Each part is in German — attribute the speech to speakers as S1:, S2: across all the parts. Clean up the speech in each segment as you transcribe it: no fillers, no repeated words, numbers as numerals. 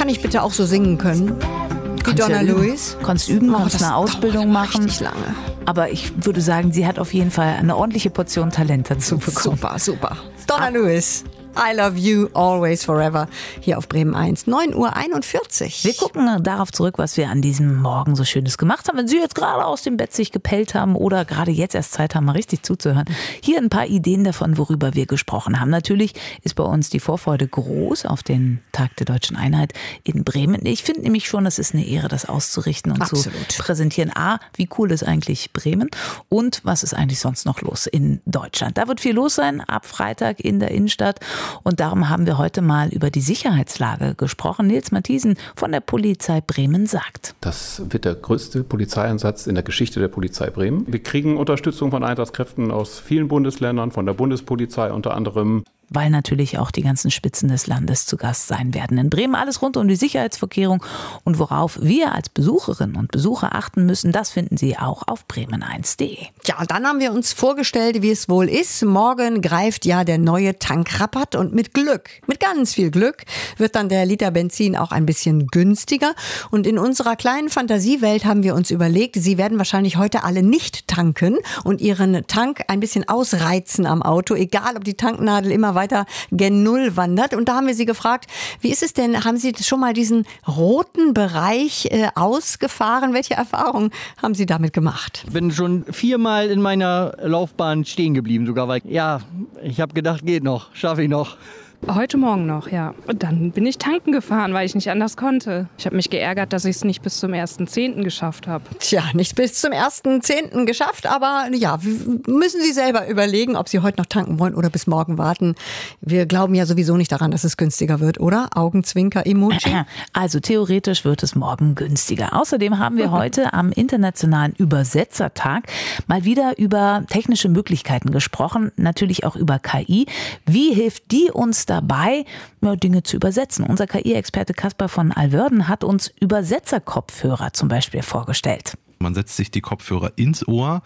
S1: Kann ich bitte auch so singen können? Wie Donna Lewis?
S2: Kannst üben, kannst eine Ausbildung machen.
S1: Richtig lange.
S2: Aber ich würde sagen, sie hat auf jeden Fall eine ordentliche Portion Talent dazu bekommen.
S1: Super. Donna Lewis. I love you always forever. Hier auf Bremen 1, 9:41 Uhr.
S2: Wir gucken darauf zurück, was wir an diesem Morgen so Schönes gemacht haben. Wenn Sie jetzt gerade aus dem Bett sich gepellt haben oder gerade jetzt erst Zeit haben, mal richtig zuzuhören. Hier ein paar Ideen davon, worüber wir gesprochen haben. Natürlich ist bei uns die Vorfreude groß auf den Tag der Deutschen Einheit in Bremen. Ich finde nämlich schon, es ist eine Ehre, das auszurichten und zu präsentieren. A, wie cool ist eigentlich Bremen und was ist eigentlich sonst noch los in Deutschland. Da wird viel los sein ab Freitag in der Innenstadt. Und darum haben wir heute mal über die Sicherheitslage gesprochen. Nils Mathiesen von der Polizei Bremen sagt:
S3: Das wird der größte Polizeieinsatz in der Geschichte der Polizei Bremen. Wir kriegen Unterstützung von Einsatzkräften aus vielen Bundesländern, von der Bundespolizei unter anderem.
S2: Weil natürlich auch die ganzen Spitzen des Landes zu Gast sein werden. In Bremen alles rund um die Sicherheitsvorkehrung und worauf wir als Besucherinnen und Besucher achten müssen, das finden Sie auch auf bremen1.de.
S1: Ja, dann haben wir uns vorgestellt, wie es wohl ist. Morgen greift ja der neue Tankrabatt und mit ganz viel Glück, wird dann der Liter Benzin auch ein bisschen günstiger. Und in unserer kleinen Fantasiewelt haben wir uns überlegt, Sie werden wahrscheinlich heute alle nicht tanken und Ihren Tank ein bisschen ausreizen am Auto, egal ob die Tanknadel immer weiter gen Null wandert. Und da haben wir Sie gefragt, wie ist es denn, haben Sie schon mal diesen roten Bereich ausgefahren? Welche Erfahrungen haben Sie damit gemacht?
S4: Ich bin schon 4-mal in meiner Laufbahn stehen geblieben sogar, weil ich habe gedacht, geht noch, schaffe ich noch.
S5: Heute Morgen noch, ja. Und dann bin ich tanken gefahren, weil ich nicht anders konnte. Ich habe mich geärgert, dass ich es nicht bis zum 1.10. geschafft habe.
S1: Tja, nicht bis zum 1.10. geschafft, aber ja, müssen Sie selber überlegen, ob Sie heute noch tanken wollen oder bis morgen warten. Wir glauben ja sowieso nicht daran, dass es günstiger wird, oder? Augenzwinker-Emoji.
S2: Also theoretisch wird es morgen günstiger. Außerdem haben wir heute am Internationalen Übersetzertag mal wieder über technische Möglichkeiten gesprochen, natürlich auch über KI. Wie hilft die uns dabei, Dinge zu übersetzen? Unser KI-Experte Caspar von Alwörden hat uns Übersetzerkopfhörer zum Beispiel vorgestellt.
S6: Man setzt sich die Kopfhörer ins Ohr,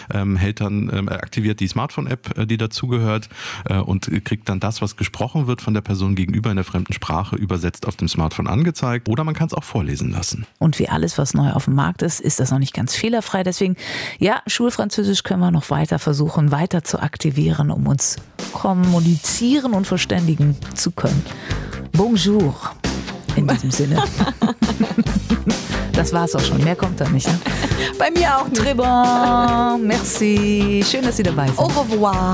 S6: aktiviert die Smartphone-App, die dazugehört, und kriegt dann das, was gesprochen wird von der Person gegenüber in der fremden Sprache, übersetzt auf dem Smartphone angezeigt. Oder man kann es auch vorlesen lassen.
S2: Und wie alles, was neu auf dem Markt ist, ist das noch nicht ganz fehlerfrei. Deswegen, ja, Schulfranzösisch können wir noch weiter versuchen, weiter zu aktivieren, um uns kommunizieren und verständigen zu können. Bonjour. In diesem Sinne. Das war's auch schon. Mehr kommt da nicht. Ne?
S1: Bei mir auch nicht.
S2: Très bon. Merci. Schön, dass Sie dabei sind.
S1: Au revoir.